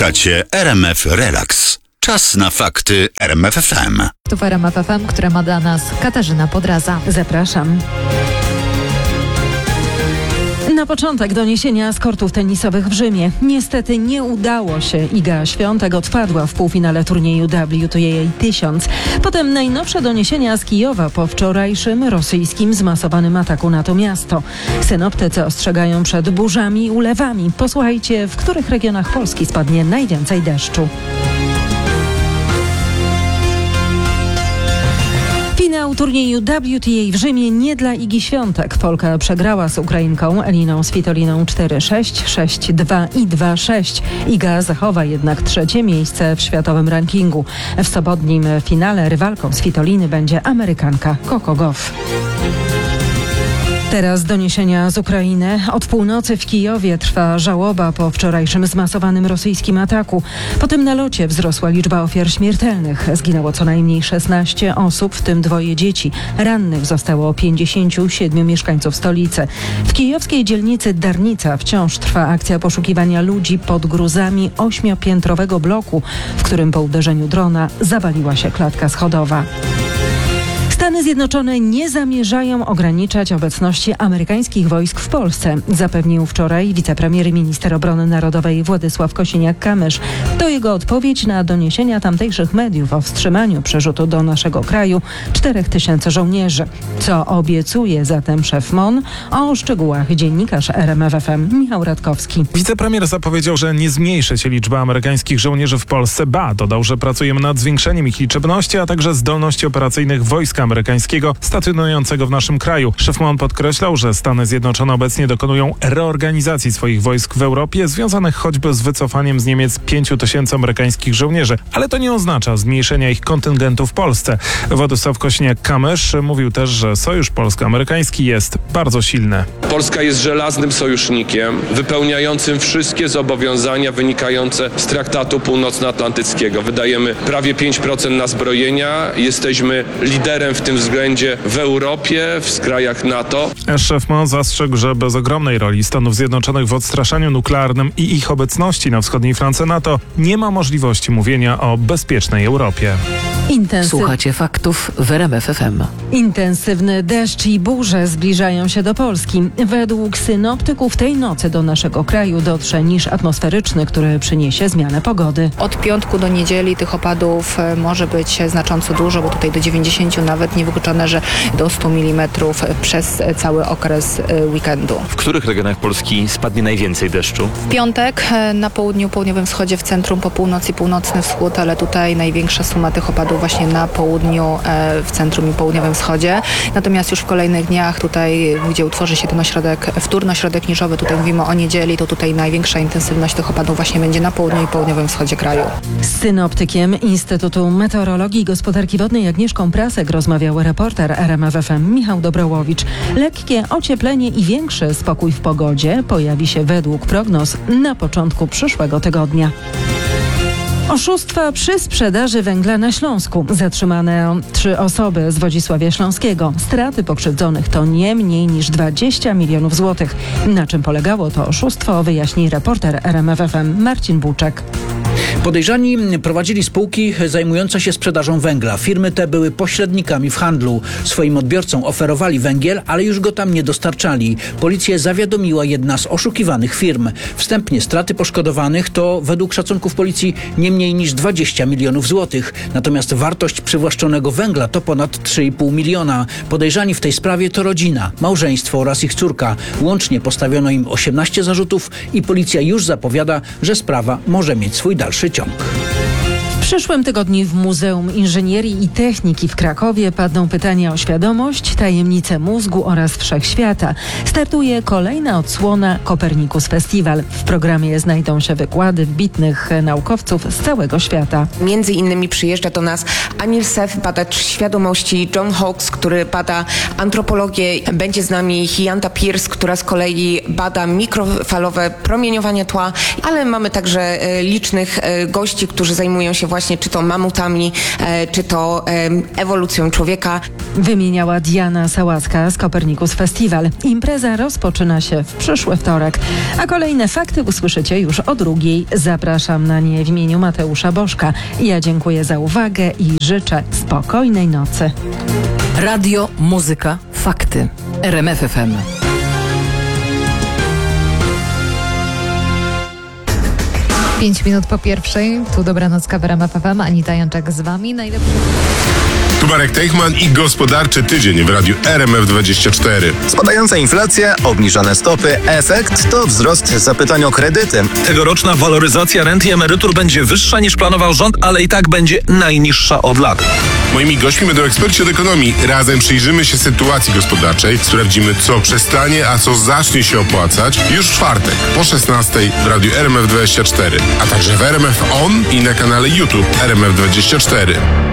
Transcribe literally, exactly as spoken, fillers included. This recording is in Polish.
Słuchacie R M F Relax. Czas na fakty R M F F M. Tu w R M F F M, które ma dla nas Katarzyna Podraza. Zapraszam. Na początek doniesienia z kortów tenisowych w Rzymie. Niestety nie udało się. Iga Świątek odpadła w półfinale turnieju W T A tysiąc. Potem najnowsze doniesienia z Kijowa po wczorajszym rosyjskim zmasowanym ataku na to miasto. Synoptycy ostrzegają przed burzami i ulewami. Posłuchajcie, w których regionach Polski spadnie najwięcej deszczu. Finał turnieju W T A w Rzymie nie dla Igi Świątek. Polka przegrała z Ukrainką Eliną Svitoliną cztery sześć, sześć dwa i dwa sześć. Iga zachowa jednak trzecie miejsce w światowym rankingu. W sobotnim finale rywalką Svitoliny będzie Amerykanka Coco Gauff. Teraz doniesienia z Ukrainy. Od północy w Kijowie trwa żałoba po wczorajszym zmasowanym rosyjskim ataku. Po tym nalocie wzrosła liczba ofiar śmiertelnych. Zginęło co najmniej szesnaście osób, w tym dwoje dzieci. Rannych zostało pięćdziesięciu siedmiu mieszkańców stolicy. W kijowskiej dzielnicy Darnica wciąż trwa akcja poszukiwania ludzi pod gruzami ośmiopiętrowego bloku, w którym po uderzeniu drona zawaliła się klatka schodowa. Stany Zjednoczone nie zamierzają ograniczać obecności amerykańskich wojsk w Polsce, zapewnił wczoraj wicepremier i minister obrony narodowej Władysław Kosiniak-Kamysz. To jego odpowiedź na doniesienia tamtejszych mediów o wstrzymaniu przerzutu do naszego kraju czterech tysięcy żołnierzy. Co obiecuje zatem szef M O N? O szczegółach dziennikarz R M F F M Michał Radkowski. Wicepremier zapowiedział, że nie zmniejszy się liczba amerykańskich żołnierzy w Polsce. Ba, dodał, że pracujemy nad zwiększeniem ich liczebności, a także zdolności operacyjnych wojska amerykańskiego stacjonującego w naszym kraju. Szef M O N podkreślał, że Stany Zjednoczone obecnie dokonują reorganizacji swoich wojsk w Europie, związanych choćby z wycofaniem z Niemiec pięciu tysięcy amerykańskich żołnierzy. Ale to nie oznacza zmniejszenia ich kontyngentu w Polsce. Władysław Kosiniak-Kamysz mówił też, że sojusz polsko-amerykański jest bardzo silny. Polska jest żelaznym sojusznikiem, wypełniającym wszystkie zobowiązania wynikające z Traktatu Północnoatlantyckiego. Wydajemy prawie pięć procent na zbrojenia, jesteśmy liderem w tym względzie w Europie, w krajach NATO. Szef M O N zastrzegł, że bez ogromnej roli Stanów Zjednoczonych w odstraszaniu nuklearnym i ich obecności na wschodniej flance NATO nie ma możliwości mówienia o bezpiecznej Europie. Intensyw... Słuchacie faktów w R M F F M. Intensywny deszcz i burze zbliżają się do Polski. Według synoptyków tej nocy do naszego kraju dotrze niż atmosferyczny, który przyniesie zmianę pogody. Od piątku do niedzieli tych opadów może być znacząco dużo, bo tutaj do dziewięćdziesięciu, nawet niewykluczone, że do stu milimetrów przez cały okres weekendu. W których regionach Polski spadnie najwięcej deszczu? W piątek na południu, południowym wschodzie, w centrum, po północy, północny wschód, ale tutaj największa suma tych opadów właśnie na południu, w centrum i południowym wschodzie. Natomiast już w kolejnych dniach tutaj, gdzie utworzy się ten ośrodek, wtórny ośrodek niżowy, tutaj mówimy o niedzieli, to tutaj największa intensywność tych opadów właśnie będzie na południu i południowym wschodzie kraju. Z synoptykiem Instytutu Meteorologii i Gospodarki Wodnej Agnieszką Prasek rozmawiał reporter R M F F M Michał Dobrołowicz. Lekkie ocieplenie i większy spokój w pogodzie pojawi się według prognoz na początku przyszłego tygodnia. Oszustwa przy sprzedaży węgla na Śląsku. Zatrzymane trzy osoby z Wodzisławia Śląskiego. Straty pokrzywdzonych to nie mniej niż dwadzieścia milionów złotych. Na czym polegało to oszustwo, wyjaśni reporter R M F F M Marcin Buczek. Podejrzani prowadzili spółki zajmujące się sprzedażą węgla. Firmy te były pośrednikami w handlu. Swoim odbiorcom oferowali węgiel, ale już go tam nie dostarczali. Policję zawiadomiła jedna z oszukiwanych firm. Wstępnie straty poszkodowanych to według szacunków policji nie mniej niż dwadzieścia milionów złotych. Natomiast wartość przywłaszczonego węgla to ponad trzy i pół miliona. Podejrzani w tej sprawie to rodzina, małżeństwo oraz ich córka. Łącznie postawiono im osiemnaście zarzutów i policja już zapowiada, że sprawa może mieć swój dalszy ciąg. W przyszłym tygodniu w Muzeum Inżynierii i Techniki w Krakowie padną pytania o świadomość, tajemnice mózgu oraz wszechświata. Startuje kolejna odsłona Copernicus Festival. W programie znajdą się wykłady wybitnych naukowców z całego świata. Między innymi przyjeżdża do nas Anil Seth, badacz świadomości, John Hawkes, który bada antropologię. Będzie z nami Hyanta Pierce, która z kolei bada mikrofalowe promieniowanie tła, ale mamy także licznych gości, którzy zajmują się właśnie właśnie czy to mamutami, czy to ewolucją człowieka. Wymieniała Diana Sałacka z Kopernikus Festival. Impreza rozpoczyna się w przyszły wtorek, a kolejne fakty usłyszycie już o drugiej. Zapraszam na nie w imieniu Mateusza Bożka. Ja dziękuję za uwagę i życzę spokojnej nocy. Radio, muzyka, fakty. R M F F M. Pięć minut po pierwszej. Tu dobranocka w R M F F M. Anita Janczak z wami. Najlepszy... Tu Marek Teichman i gospodarczy tydzień w radiu R M F dwadzieścia cztery. Spadająca inflacja, obniżone stopy, efekt to wzrost zapytań o kredyty. Tegoroczna waloryzacja rent i emerytur będzie wyższa niż planował rząd, ale i tak będzie najniższa od lat. Moimi gośćmi będą eksperci od ekonomii. Razem przyjrzymy się sytuacji gospodarczej, sprawdzimy, co przestanie, a co zacznie się opłacać już w czwartek po szesnastej w radiu R M F dwadzieścia cztery, a także w R M F On i na kanale YouTube R M F dwadzieścia cztery.